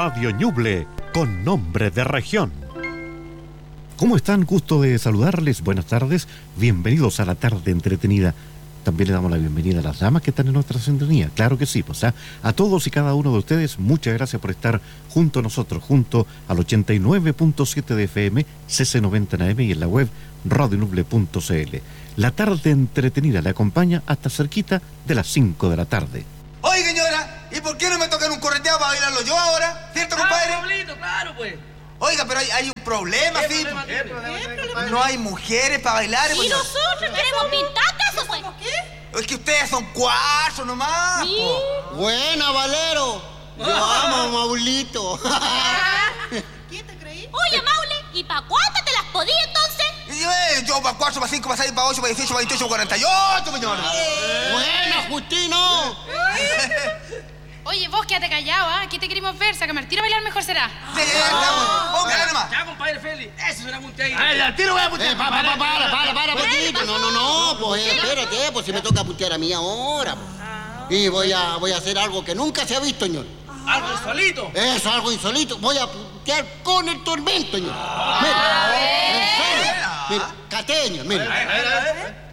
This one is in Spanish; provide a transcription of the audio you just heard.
Radio Ñuble, con nombre de región. ¿Cómo están? Gusto de saludarles. Buenas tardes. Bienvenidos a la tarde entretenida. También le damos la bienvenida a las damas que están en nuestra sintonía. Claro que sí, pues a todos y cada uno de ustedes, muchas gracias por estar junto a nosotros, junto al 89.7 de FM, CC90 en AM y en la web radionuble.cl. La tarde entretenida le acompaña hasta cerquita de las 5 de la tarde. Oiga, señora, ¿y por qué no me tocan un correteado para bailarlo yo ahora? ¿Cierto, compadre? Pablito, claro, pues. Oiga, pero hay un problema, sí. ¿Qué problema? No hay mujeres para bailar. Y nosotros queremos pintar eso, pues. ¿Qué? Es que ustedes son cuatro nomás. Sí. Buena, Valero. Yo amo a Maulito. ¿Qué te creí? Oye, Maule, ¿y pa' cuántas te las podí entonces? Yo para 4, para 5, para 6, para 8, para 18, para 28, para 48, señor. Buena, Justino. Oye, vos quédate callado, ¿ah? Aquí te queremos ver. Sácame al tiro a bailar, mejor será. Póngale nomás. Ya, compadre Félix, eso es una punteadita. Ay, al tiro voy a putear. Para, poquito. No, pues espérate, pues si me toca putear a mí ahora. Pues. Y voy a hacer algo que nunca se ha visto, señor. ¿Algo solito? Eso, algo insólito. Voy a putear con el tormento, señor. Mira, en serio. Mira, cateño, mira.